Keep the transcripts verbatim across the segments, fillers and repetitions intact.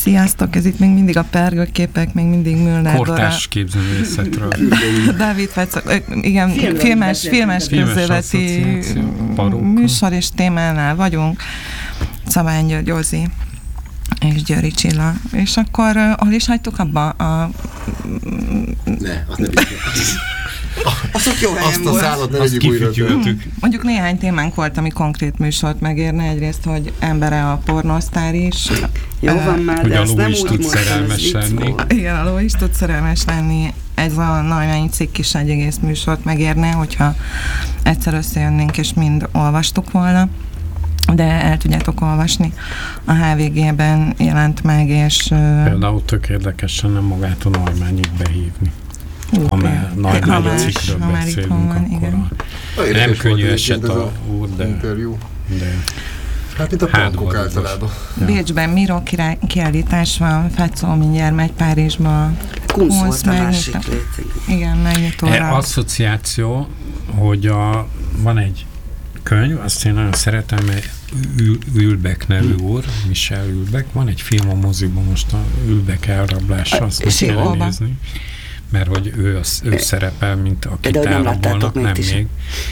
Sziasztok, ez itt még mindig a pergőképek, még mindig Müller Dora. Kortárs képzőművészetről. Dávid Fecak, igen, filmes, filmes, filmes közéleti műsor és témánál vagyunk. Szabány György Józi és Győri Csilla. És akkor uh, hol is hagytuk abba? A... Ne, azt nem Azt ott jó helyen volt. Azt a szállat ne vegyük újra. Mondjuk néhány témánk volt, ami konkrét műsort megérne. Egyrészt, hogy embere a pornosztár is. Jó van már, de ezt nem úgy tud szerelmes lenni. Igen, a ló is tud szerelmes lenni. Ez a nagymennyi cikk is egy egész műsort megérne, hogyha egyszer összejönnénk és mind olvastuk volna. De el tudjátok olvasni. A há vé gében jelent meg, és... Például tök érdekesen nem magát a Normányit behívni. Uh, ha már nagy nagy cikkről beszélünk, van, akkor a... Nem könnyű eset a úr, de... Interjú. de hát, mint a pankok általában. Ja. Bécsben Miro kiállítás van, Fecó mindjárt megy Párizsba. Kunsz volt a másik igen, megnyitóra. E, asszociáció, hogy a, van egy könyv, azt én nagyon szeretem, mert Ülbeck nevű úr, Michel Ülbeck, van egy film a moziban most, a Ülbeck elrablása, azt meg kell nézni, mert hogy ő, az, ő szerepel, mint akit elrabolnak, nem, nem még.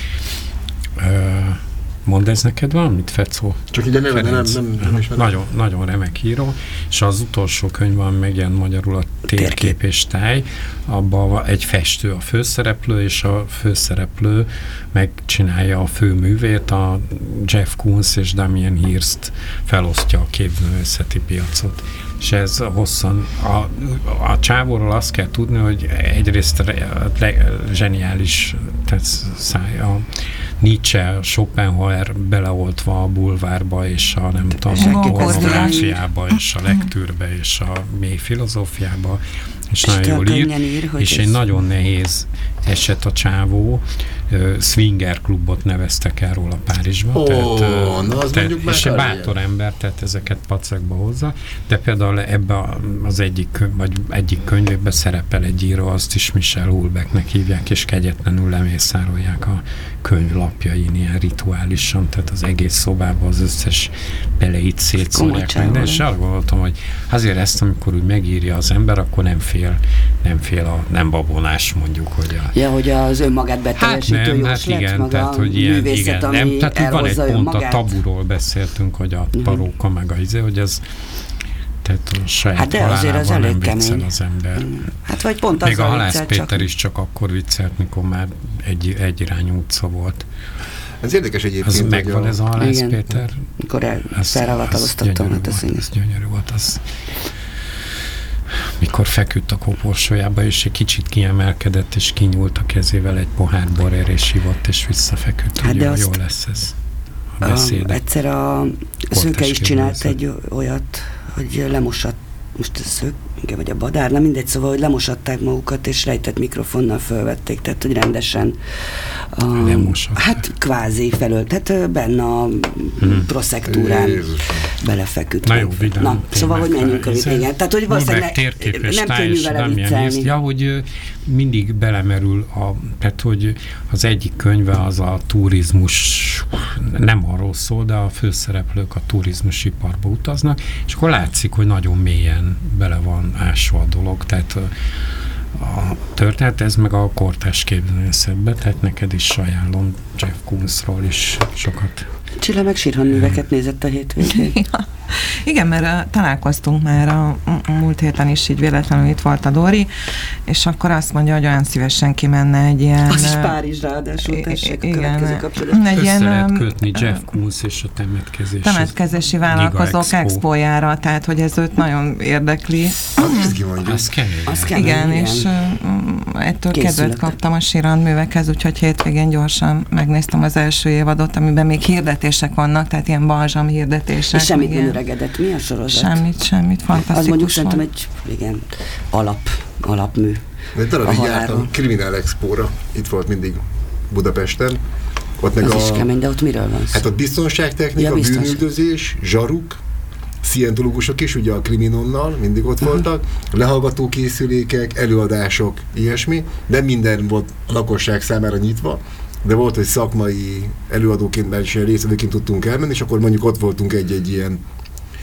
Mondd ez neked valamit, Fecó? Csak így a neve, nem, nem, nem ismerem. Nagyon, nagyon remek író, és az utolsó könyvben megjelent magyarul a Térkép és táj, abban egy festő a főszereplő, és a főszereplő megcsinálja a főművét, a Jeff Koons és Damien Hirst felosztja a képzőművészeti piacot. És ez hosszan, a, a csávóról azt kell tudni, hogy egyrészt le, zseniális, tehát száj, a Nietzsche, Schopenhauer beleoltva a bulvárba, és a nem tudom, a pornográfiába, és a lektűrbe, és a mély filozófiába, és, és nagyon jól ír, ír és egy nagyon nehéz eset a csávó, uh, swinger klubot neveztek el róla Párizsban, oh, tehát, na, az tehát és egy bátor ilyen. ember, tehát ezeket pacekba hozza, de például ebbe az egyik, vagy egyik könyvében szerepel egy író, azt is Michel Houellebecqnek hívják, és kegyetlenül lemészárolják a könyv lapjain ilyen rituálisan, tehát az egész szobában az összes beleit szétszórják minden, és elgondoltam, hogy azért ezt, amikor úgy megírja az ember, akkor nem fél, nem fél a nem babonás, mondjuk, hogy a... Ja, hogy az önmagát beteljesítő hát nem, jóslat, hát igen, maga tehát, hogy ilyen, művészet, igen, ami nem, tehát van egy pont, magát. a taburól beszéltünk, hogy a paróka meg a izé, hogy ez tehát a saját hát de azért az elég kemény. Az ember. Hát vagy pont még a Halász viccel, Péter csak... is csak akkor viccelt, mikor már egy, egy irányú utca volt. Ez érdekes egyébként. Az megvan a... ez a Halász igen. Péter? Mikor felravatagoztattam. Az, az gyönyörű volt, az mikor feküdt a koporsójába, és egy kicsit kiemelkedett, és kinyúlt a kezével egy pohár borért, és hívott, és visszafeküdt, hát hogy jó, jó lesz ez a beszéde. A, egyszer a Szőke is csinált egy olyat, hogy lemosat, most a Szőke, vagy a Badár, nem mindegy, szóval, hogy lemosatták magukat, és rejtett mikrofonnal fölvették, tehát, hogy rendesen um, hát kvázi felől, tehát benne a hmm. proszektúrán belefeküdt. Na jó, vidám. Na, szóval, hogy menjünk a igen. Tehát, hogy valószínűleg ne, nem könnyű vele viccelni. Ja, hogy mindig belemerül, a, tehát, hogy az egyik könyve az a turizmus, nem arról szól, de a főszereplők a turizmusiparba utaznak, és akkor látszik, hogy nagyon mélyen bele van ásva a dolog, tehát a történet, ez meg a kortárs képzőművészetben, tehát neked is ajánlom, Jeff Koonsról is sokat. Csilla meg Sirhan műveket nézett a hétvégén. Ja. Igen, mert uh, találkoztunk már a, a múlt héten is, így véletlenül itt volt a Dori, és akkor azt mondja, hogy olyan szívesen kimenne egy ilyen... Az is Párizs ráadásul, tessék, a következő kapcsolat. Össze ilyen, lehet kötni Jeff Koons és a temetkezés. Temetkezési vállalkozók expójára, tehát, hogy ez őt nagyon érdekli. Az kimondja. Az kemény. Az kemény, igen, igen, és uh, ettől kedvet kaptam a Sirhan művekhez, úgyhogy hétvégén gyorsan megnéztem az első évadot, amiben még hirdetések vannak, tehát ilyen balzsam hirdetések. És semmit nem öregedett. Mi a sorozat? Semmit, semmit, fantasztikus. Az mondjuk szerintem egy, igen, alap, alapmű. De darabig jártam Kriminál Expóra, itt volt mindig Budapesten. Ott meg az a, is kemény, de ott miről van szó? Hát ott biztonságtechnika, ja, biztonság. Bűnüldözés, zsaruk, szientológusok is, ugye a Kriminonnal mindig ott uh-huh. voltak, lehallgató készülékek, előadások, ilyesmi, de minden volt a lakosság számára nyitva, de volt, hogy szakmai előadóként, mert is részvevőként tudtunk elmenni, és akkor mondjuk ott voltunk egy-egy ilyen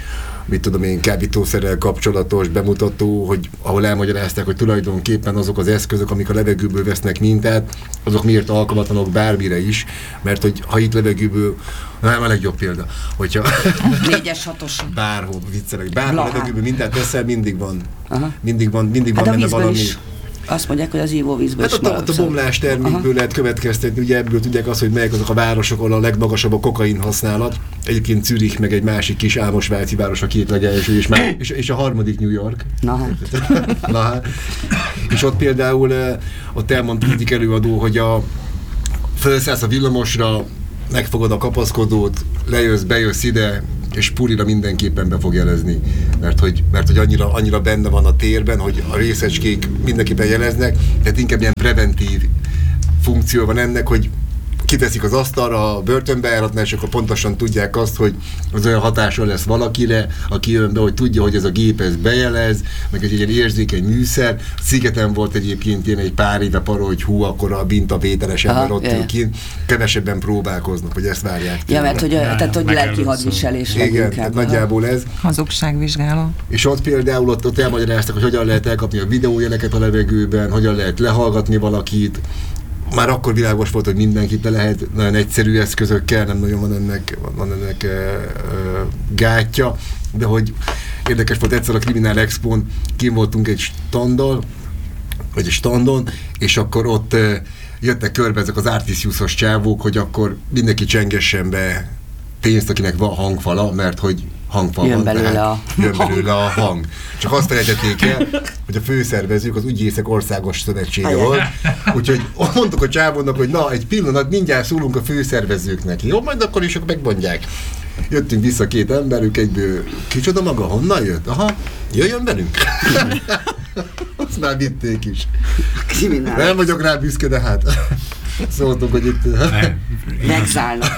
mit tudom én, kábítószerrel kapcsolatos bemutató, hogy ahol elmagyarázták, hogy tulajdonképpen azok az eszközök, amik a levegőből vesznek mintát, azok miért alkalmatlanok bármire is, mert hogy ha itt levegőből, nem a legjobb példa, hogyha négyes, hatos. Bárhol, viccelek, bárhol levegőből mintát veszel, mindig van. Aha. Mindig van, mindig van hát benne valami. Is. Azt mondják, hogy az ivóvízből hát is ott, ott a bomlás termékből Aha. lehet következtetni, ugye ebből tudják azt, hogy melyek azok a városok, ahol a legmagasabb a kokain használat. Egyébként Zürich, meg egy másik kis álmos svájci város a két legelső, és, már, és, és a harmadik New York. Na hát. Na hát. És ott például, ott elmondta egyik előadó, hogy a felszállsz a villamosra, megfogod a kapaszkodót, lejössz, bejössz ide, és pulira mindenképpen be fog jelezni, mert hogy, mert hogy annyira, annyira benne van a térben, hogy a részecskék mindenképpen jeleznek, tehát inkább ilyen preventív funkció van ennek, hogy kiteszik az asztalra a börtönbejáratnál, és akkor pontosan tudják azt, hogy az olyan hatása lesz valakire, aki jön be, hogy tudja, hogy ez a gép ez bejelez, meg egy ilyen érzékeny műszer. Szigeten volt egyébként ilyen egy pár éve para, hogy hú, akkor a bintavételes ember ott ül kint, kevesebben próbálkoznak, hogy ezt várják. Ja, mert hogy, ja, tehát, hogy lelki hadviselés. Igen, tehát nagyjából ez. Hazugságvizsgáló. És ott például ott, ott elmagyaráztak, hogy hogyan lehet elkapni a videójeleket a levegőben, hogyan lehet lehallgatni valakit. Már akkor világos volt, hogy mindenkit le lehet nagyon egyszerű eszközökkel, nem nagyon van ennek, van ennek e, e, gátja, de hogy érdekes volt egyszer a Kriminál Expón, kim voltunk egy standon, vagy egy standon, és akkor ott e, jöttek körbe ezek az Artisiusos csávók, hogy akkor mindenki csengessen be pénzt, akinek van hangfala, mert hogy hangfal jön van, belőle tehát a jön belőle a hang. Csak azt felejtették el, hogy a főszervezők az Ügyészek Országos Szövetsége volt, úgyhogy mondtuk a csávónak, hogy na, egy pillanat, mindjárt szólunk a főszervezőknek. Jó, majd akkor is akkor megmondják. Jöttünk vissza két ember, ők egyből, kicsoda maga, honnan jött? Aha, jöjjön velünk. Azt már vitték is. Kriminál. Nem vagyok rá büszke, de hát szóltunk, hogy itt megszállnak.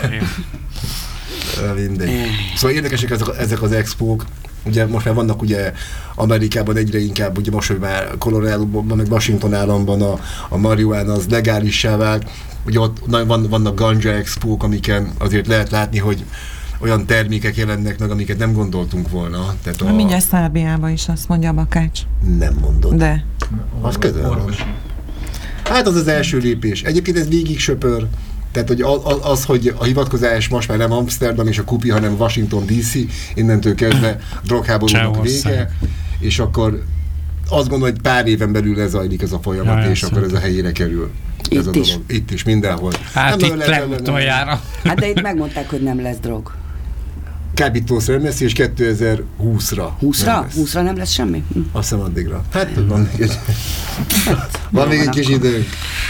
Mindegy. Szóval érdekesek ezek, ezek az expók. Ugye most már vannak ugye Amerikában egyre inkább, ugye most, hogy már Colorado-ban, meg Washington államban a, a marihuána az legálissá vált. Ugye ott van, vannak ganja expók, amiken azért lehet látni, hogy olyan termékek jelennek meg, amiket nem gondoltunk volna. Tehát a... Mindjárt Szerbiában is azt mondja a Bakács. Nem mondod. De. Az közel van. Hát az az első lépés. Egyébként ez végig söpör. Tehát hogy az, az, hogy a hivatkozás most már nem Amsterdam és a Kupi, hanem Washington dé cé, innentől kezdve drogháborúnak vége, és akkor azt gondolom, hogy pár éven belül lezajlik ez a folyamat, ja, és akkor ez a helyére kerül. Itt ez a is. dolog. Itt is, mindenhol. Hát nem itt legutoljára. Hát de itt megmondták, hogy nem lesz drog. Kábítószer nem lesz, és kétezer-húszra. húszra? húszra nem lesz semmi? Hm. Azt hiszem addigra. Hát van még egy, van még egy kis időnk.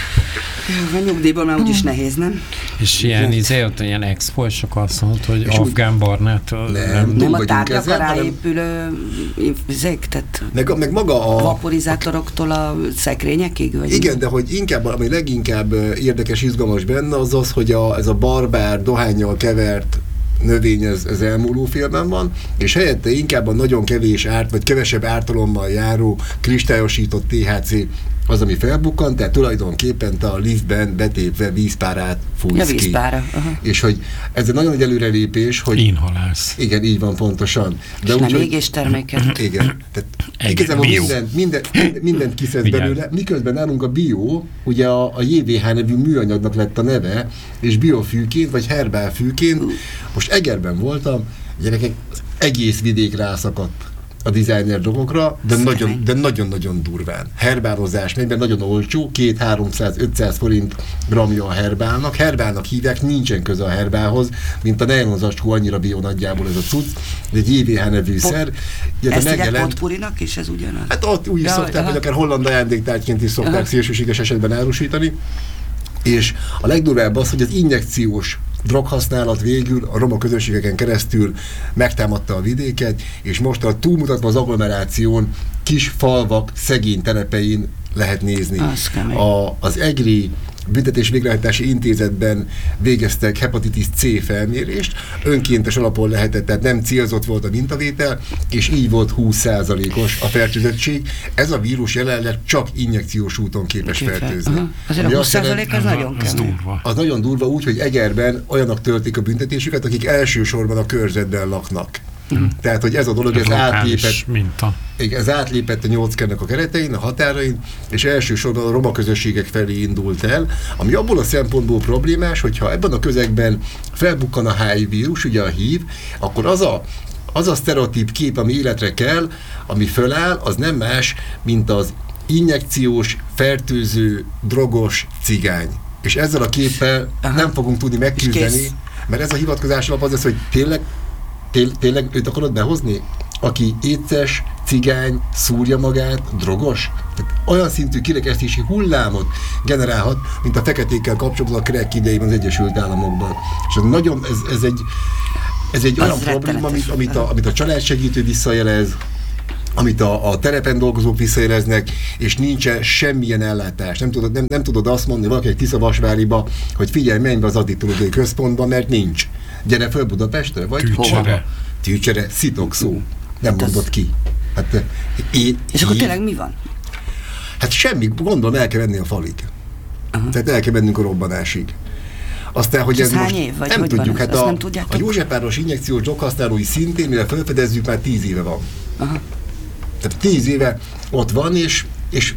A nyugdíjban már úgyis nehéz, nem? És ilyen, izé, ott ilyen expo, és akkor azt mondod, hogy és afgán barnától nem, nem, nem a tárgyakra ráépülő zék, tehát meg, meg maga a vaporizátoroktól a szekrényekig? Vagy igen, mi? De hogy inkább, ami leginkább érdekes, izgalmas benne, az az, hogy a, ez a barbár, dohánnyal kevert növény, ez, ez elmúló félben van, és helyette inkább a nagyon kevés árt, vagy kevesebb ártalommal járó kristályosított té há cé az, ami felbukkant, tehát tulajdonképpen te a liftben betépve vízpárát fújsz ja, ki. vízpára. Aha. És hogy ez egy nagyon nagy előrelépés, hogy... Inhalálsz. Igen, így van pontosan. De és úgy, nem égés terméket. Igen. Tehát igazából mindent, mindent, mindent kiszedsz belőle, miközben nálunk a bio, ugye a, a jé vé há nevű műanyagnak lett a neve, és biofűként, vagy herbálfűként, most Egerben voltam, gyerekek, az egész vidék rászakadt a designer drogokra, de nagyon, de nagyon-nagyon durván. Herbálozás megy, mert nagyon olcsó, kétszáz-háromszáz-ötszáz forint gramja a herbálnak. Herbálnak hívják, nincsen köze a herbálhoz, mint a nejlonzacskó, annyira bio nagyjából ez a cucc, egy jé vé há nevű Pot, szer. ezt megjelent potpurinak is, ez ugyanaz? Hát ott úgy is ja, szokták, hogy akár holland ajándéktárgyként is szokták aha. szélsőséges esetben árusítani. És a legdurvább az, hogy az injekciós droghasználat végül a roma közösségeken keresztül megtámadta a vidéket, és most a túlmutatva az agglomeráción kis falvak, szegény telepein lehet nézni. Az, a, az egri Büntetés Végrehajtási Intézetben végeztek hepatitis C felmérést, önkéntes alapon lehetett, tehát nem célzott volt a mintavétel, és így volt húsz százalékos a fertőzöttség. Ez a vírus jelenleg csak injekciós úton képes fertőzni. Uh-huh. Azért a húsz százalék az nagyon kemény. Az nagyon durva úgy, hogy Egerben olyanok töltik a büntetésüket, akik elsősorban a körzetben laknak. Mm. Tehát, hogy ez a dolog, ez átlépett, minta. ez átlépett a nyolckernek a keretein, a határain, és elsősorban a roma közösségek felé indult el, ami abból a szempontból problémás, hogyha ebben a közegben felbukkan a há i vé vírus, ugye a hív, akkor az a, az a sztereotíp kép, ami életre kell, ami föláll, az nem más, mint az injekciós, fertőző, drogos cigány. És ezzel a képpel Aha. nem fogunk tudni megküzdeni, mert ez a hivatkozás alap az lesz, hogy tényleg, tél, tényleg őt akarod behozni? Aki éces, cigány, szúrja magát, drogos? Tehát olyan szintű kirekesztési hullámot generálhat, mint a feketékkel kapcsolatban a crack idejében az Egyesült Államokban. És ez nagyon, ez, ez egy, ez egy olyan probléma, amit, amit, a, amit a családsegítő visszajelez, amit a, a terepen dolgozók visszajeleznek, és nincsen semmilyen ellátás. Nem tudod, nem, nem tudod azt mondani valaki egy Tiszavasváriba, hogy figyelj, menj be az addiktológiai központba, mert nincs. Gyere föl Budapestre, vagy Tűcsere. hova? Tűcsere, szitok szó. Nem hát mondod az... ki. Hát, én, és akkor tényleg mi van? Hát semmi, gondolom el kell menni a falig. Aha. Tehát el kell mennünk a robbanásig. Aztán, hogy ez, ez hány most év, vagy nem hogy tudjuk, van, hát a, nem tudjátok? A Józsefváros injekciós droghasználói szintén, mire felfedezzük, már tíz éve van. Aha. Tehát tíz éve ott van, és, és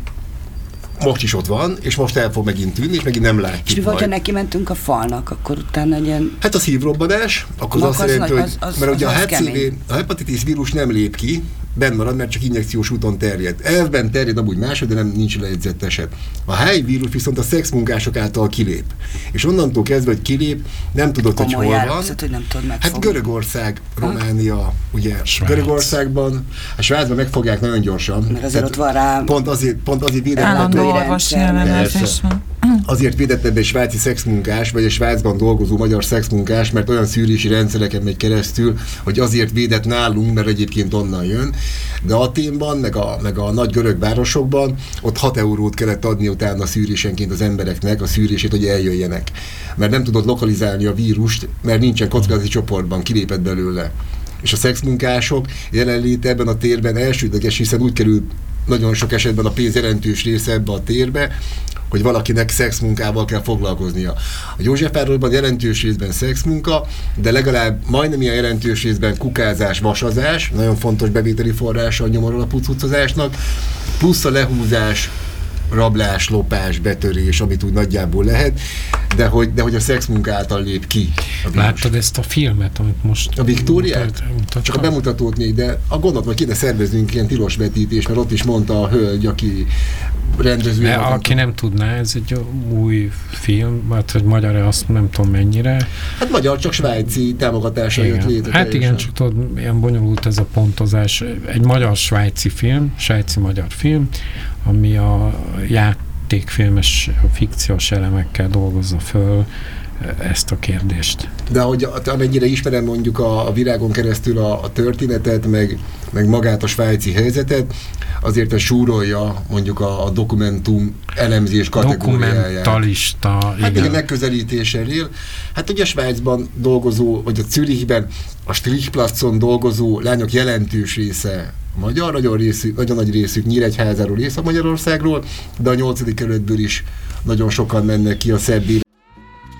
most is ott van, és most el fog megint tűnni, és megint nem látjuk. És mi vagy, ha neki mentünk a falnak, akkor utána egy ilyen... Hát az hívrobbanás, akkor az azt jelenti, hogy... Az, az, mert ugye a há cé vé, a hepatitis vírus nem lép ki, benn marad, mert csak injekciós úton terjed. Elvben terjed amúgy máshogy, de nem nincs lejegyzett eset. A há i vé vírus viszont a szexmunkások által kilép. És onnantól kezdve, hogy kilép, nem tudod, hogy hol van. Viszont, hogy nem tudod hát Görögország, Románia, ugye Svájc. Görögországban, a Svájcban megfogják nagyon gyorsan. Mert azért ott van rá... Pont azért, pont azért védett... Állandó orvosi ellenőrzés van. Azért védett ebbe egy svájci szexmunkás, vagy egy Svájcban dolgozó magyar szexmunkás, mert olyan szűrési rendszereken megy keresztül, hogy azért védett nálunk, mert egyébként onnan jön. De Athénban, meg a, meg a nagy görög városokban ott hat eurót kellett adni utána szűrésenként az embereknek a szűrését, hogy eljöjjenek. Mert nem tudod lokalizálni a vírust, mert nincsen kockázati csoportban, kilépett belőle. És a szexmunkások jelenléte ebben a térben elsődleges, hiszen úgy kerül nagyon sok esetben a pénz jelentős része ebbe a térbe, hogy valakinek szexmunkával kell foglalkoznia. A Józsefvárosban jelentős részben szexmunka, de legalább majdnem ilyen jelentős részben kukázás, vasazás, nagyon fontos bevételi forrása a nyomoralapú cuccozásnak, plusz a lehúzás, rablás, lopás, betörés, amit úgy nagyjából lehet, de hogy, de hogy a szexmunka által lép ki. Láttad ezt a filmet, amit most... A Viktóriát? Csak a bemutatót még, de a gondot, hogy kéne szerveznünk ilyen tilos vetítés, mert ott is mondta a hölgy, aki rendező. De aki nem tudná, ez egy új film, hát hogy magyar-e, azt nem tudom mennyire. Hát magyar, csak svájci támogatása jött létre. Hát igen, csak tudod, ilyen bonyolult ez a pontozás. Egy magyar-svájci film, svájci-magyar film, ami a játékfilmes, fikciós elemekkel dolgozza föl ezt a kérdést. De ahogy amennyire ismerem mondjuk a, a Virágon keresztül a, a történetet, meg, meg magát a svájci helyzetet, azért ez súrolja mondjuk a, a dokumentum elemzés kategóriáját. Dokumentalista, hát igen. igen, megközelítéssel él. Hát ugye Svájcban dolgozó, vagy a Zürichben, a Strichplatzon dolgozó lányok jelentős része magyar, nagyon, részük, nagyon nagy részük Nyíregyházáról, Észak-Magyarországról, de a nyolcadik kerületből is nagyon sokan mennek ki a szebb